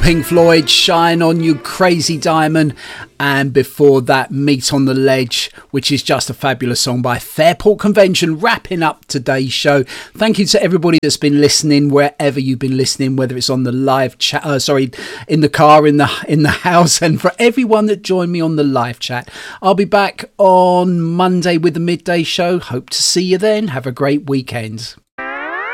Pink Floyd, Shine On You Crazy Diamond, and before that, Meet on the Ledge, which is just a fabulous song by Fairport Convention, wrapping up today's show. Thank you to everybody that's been listening, wherever you've been listening, whether it's on the live chat, in the car, in the house, and for everyone that joined me on the live chat. I'll be back on Monday with the midday show. Hope to see you then. Have a great weekend.